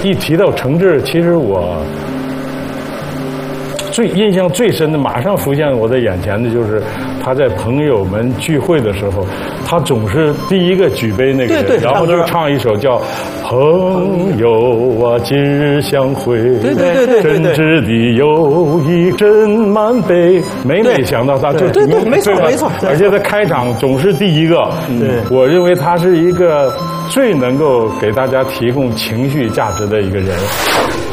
一提到程志，其实我印象最深的，马上浮现我在眼前的就是他在朋友们聚会的时候，他总是第一个举杯那个人，然后就唱一首叫《朋友啊，今日相会》，真挚的友谊真满杯。每想到他就对，没错， 而且他开场总是第一个。我认为他是一个最能够给大家提供情绪价值的一个人。